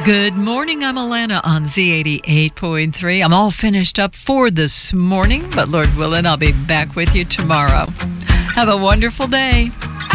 Good morning, I'm Alana on Z88.3. I'm all finished up for this morning, but Lord willing, I'll be back with you tomorrow. Have a wonderful day.